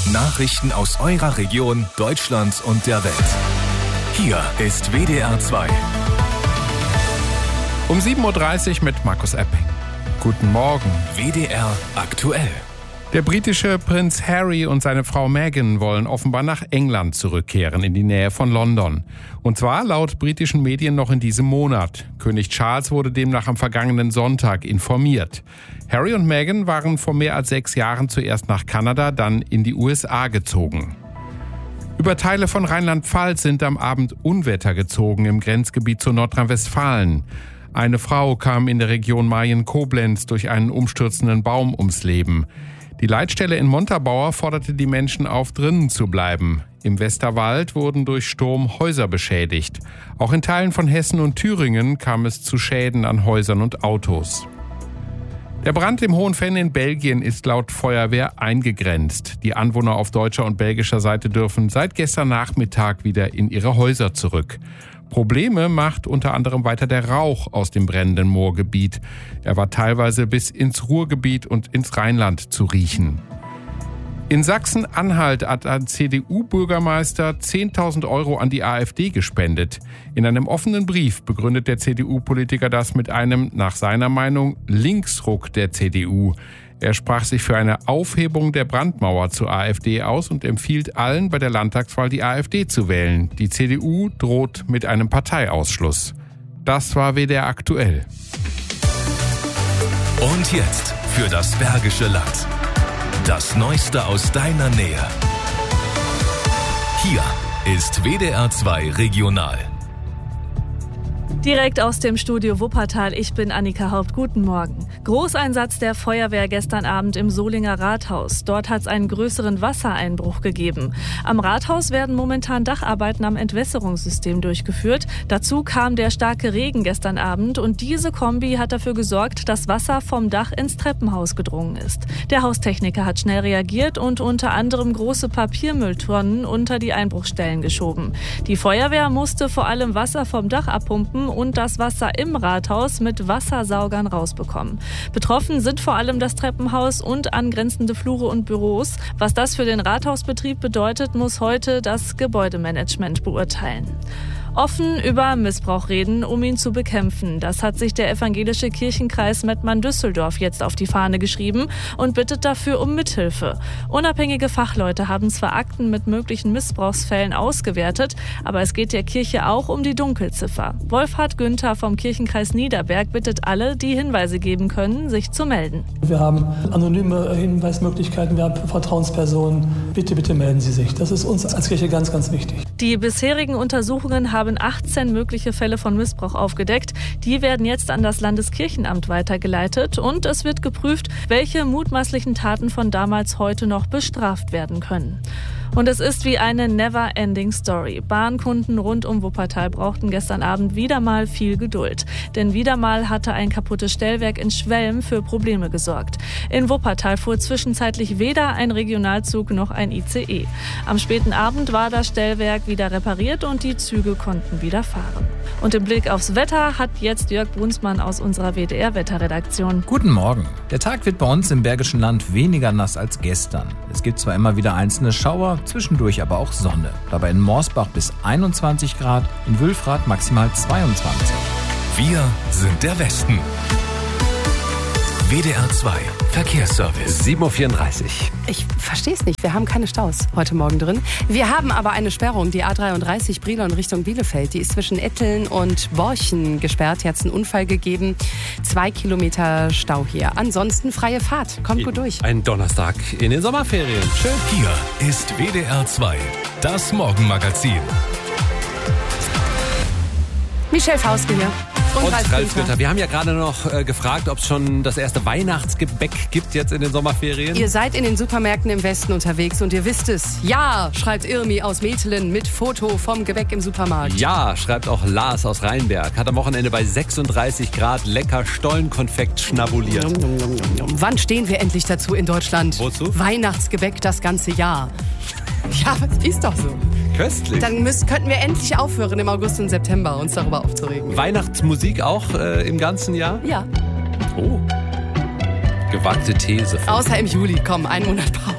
Nachrichten aus eurer Region, Deutschland und der Welt. Hier ist WDR 2. Um 7.30 Uhr mit Markus Epping. Guten Morgen. WDR aktuell. Der britische Prinz Harry und seine Frau Meghan wollen offenbar nach England zurückkehren, in die Nähe von London. Und zwar laut britischen Medien noch in diesem Monat. König Charles wurde demnach am vergangenen Sonntag informiert. Harry und Meghan waren vor mehr als 6 Jahren zuerst nach Kanada, dann in die USA gezogen. Über Teile von Rheinland-Pfalz sind am Abend Unwetter gezogen im Grenzgebiet zu Nordrhein-Westfalen. Eine Frau kam in der Region Mayen-Koblenz durch einen umstürzenden Baum ums Leben. Die Leitstelle in Montabaur forderte die Menschen auf, drinnen zu bleiben. Im Westerwald wurden durch Sturm Häuser beschädigt. Auch in Teilen von Hessen und Thüringen kam es zu Schäden an Häusern und Autos. Der Brand im Hohenfenn in Belgien ist laut Feuerwehr eingegrenzt. Die Anwohner auf deutscher und belgischer Seite dürfen seit gestern Nachmittag wieder in ihre Häuser zurück. Probleme macht unter anderem weiter der Rauch aus dem brennenden Moorgebiet. Er war teilweise bis ins Ruhrgebiet und ins Rheinland zu riechen. In Sachsen-Anhalt hat ein CDU-Bürgermeister 10.000 € an die AfD gespendet. In einem offenen Brief begründet der CDU-Politiker das mit einem, nach seiner Meinung, Linksruck der CDU. Er sprach sich für eine Aufhebung der Brandmauer zur AfD aus und empfiehlt allen, bei der Landtagswahl die AfD zu wählen. Die CDU droht mit einem Parteiausschluss. Das war WDR aktuell. Und jetzt für das Bergische Land. Das Neueste aus deiner Nähe. Hier ist WDR 2 Regional. Direkt aus dem Studio Wuppertal, ich bin Annika Haupt. Guten Morgen. Großeinsatz der Feuerwehr gestern Abend im Solinger Rathaus. Dort hat es einen größeren Wassereinbruch gegeben. Am Rathaus werden momentan Dacharbeiten am Entwässerungssystem durchgeführt. Dazu kam der starke Regen gestern Abend und diese Kombi hat dafür gesorgt, dass Wasser vom Dach ins Treppenhaus gedrungen ist. Der Haustechniker hat schnell reagiert und unter anderem große Papiermülltonnen unter die Einbruchstellen geschoben. Die Feuerwehr musste vor allem Wasser vom Dach abpumpen und das Wasser im Rathaus mit Wassersaugern rausbekommen. Betroffen sind vor allem das Treppenhaus und angrenzende Flure und Büros. Was das für den Rathausbetrieb bedeutet, muss heute das Gebäudemanagement beurteilen. Offen über Missbrauch reden, um ihn zu bekämpfen. Das hat sich der evangelische Kirchenkreis Mettmann-Düsseldorf jetzt auf die Fahne geschrieben und bittet dafür um Mithilfe. Unabhängige Fachleute haben zwar Akten mit möglichen Missbrauchsfällen ausgewertet, aber es geht der Kirche auch um die Dunkelziffer. Wolfhard Günther vom Kirchenkreis Niederberg bittet alle, die Hinweise geben können, sich zu melden. Wir haben anonyme Hinweismöglichkeiten, wir haben Vertrauenspersonen. Bitte, bitte melden Sie sich. Das ist uns als Kirche ganz, ganz wichtig. Die bisherigen Untersuchungen haben 18 mögliche Fälle von Missbrauch aufgedeckt. Die werden jetzt an das Landeskirchenamt weitergeleitet und es wird geprüft, welche mutmaßlichen Taten von damals heute noch bestraft werden können. Und es ist wie eine never-ending Story. Bahnkunden rund um Wuppertal brauchten gestern Abend wieder mal viel Geduld. Denn wieder mal hatte ein kaputtes Stellwerk in Schwelm für Probleme gesorgt. In Wuppertal fuhr zwischenzeitlich weder ein Regionalzug noch ein ICE. Am späten Abend war das Stellwerk wieder repariert und die Züge konnten wieder fahren. Und im Blick aufs Wetter hat jetzt Jörg Brunsmann aus unserer WDR-Wetterredaktion. Guten Morgen. Der Tag wird bei uns im Bergischen Land weniger nass als gestern. Es gibt zwar immer wieder einzelne Schauer, zwischendurch aber auch Sonne. Dabei in Morsbach bis 21 Grad, in Wülfrath maximal 22. Wir sind der Westen. WDR 2 Verkehrsservice. 7.34 Uhr. Ich verstehe es nicht. Wir haben keine Staus heute Morgen drin. Wir haben aber eine Sperrung. Die A33 Brilon Richtung Bielefeld. Die ist zwischen Etteln und Borchen gesperrt. Hier hat es einen Unfall gegeben. 2 Kilometer Stau hier. Ansonsten freie Fahrt. Kommt gut durch. Ein Donnerstag in den Sommerferien. Schön. Hier ist WDR 2, das Morgenmagazin. Michelle Fauske hier. Und Ralf Günther. Wir haben ja gerade noch gefragt, ob es schon das erste Weihnachtsgebäck gibt jetzt in den Sommerferien. Ihr seid in den Supermärkten im Westen unterwegs und ihr wisst es. Ja, schreibt Irmi aus Metelen mit Foto vom Gebäck im Supermarkt. Ja, schreibt auch Lars aus Rheinberg. Hat am Wochenende bei 36 Grad lecker Stollenkonfekt schnabuliert. Wann stehen wir endlich dazu in Deutschland? Wozu? Weihnachtsgebäck das ganze Jahr. Ja, ist doch so. Köstlich. Dann könnten wir endlich aufhören, im August und September uns darüber aufzuregen. Weihnachtsmusik auch im ganzen Jahr? Ja. Oh. Gewagte These. Außer im Juli. Komm, einen Monat Pause.